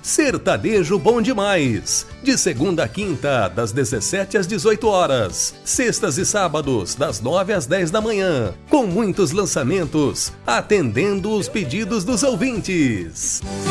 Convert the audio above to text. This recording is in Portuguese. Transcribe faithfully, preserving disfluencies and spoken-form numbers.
Sertanejo Bom Demais, de segunda a quinta, das dezessete às dezoito horas, sextas e sábados, das nove às dez da manhã, com muitos lançamentos, atendendo os pedidos dos ouvintes.